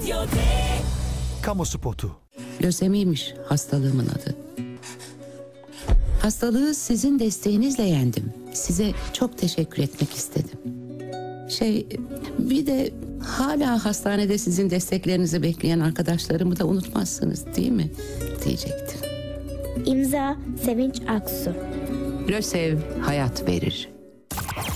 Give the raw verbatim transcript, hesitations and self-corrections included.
Kamu spotu. Lösemiymiş hastalığımın adı. Hastalığı sizin desteğinizle yendim. Size çok teşekkür etmek istedim. Şey, bir de hala hastanede sizin desteklerinizi bekleyen arkadaşlarımı da unutmazsınız değil mi? Diyecektim. İmza Sevinç Aksu. Lösev hayat verir.